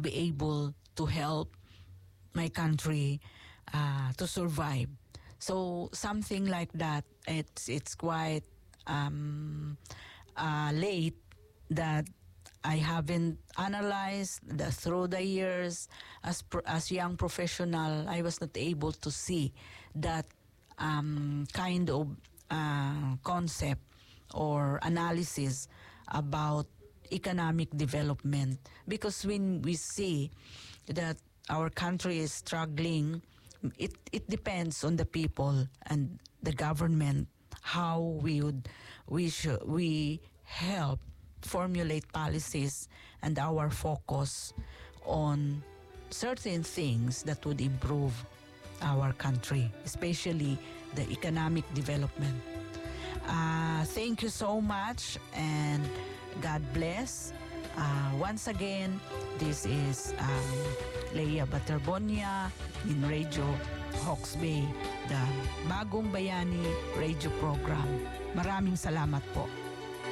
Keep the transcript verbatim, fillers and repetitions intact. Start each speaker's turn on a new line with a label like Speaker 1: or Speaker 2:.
Speaker 1: be able to help my country uh, to survive. So something like that, it's it's quite um, uh, late that I haven't analyzed the, through the years as pro, as young professional. I was not able to see that um, kind of uh, concept or analysis about economic development, because when we see that our country is struggling, it it depends on the people and the government how we would we should we help formulate policies and our focus on certain things that would improve our country, especially the economic development. Uh, thank you so much, and God bless. Uh, once again, this is um, Leia Baterbonia in Radio Hawke's Bay, the Bagong Bayani Radio Program. Maraming salamat po.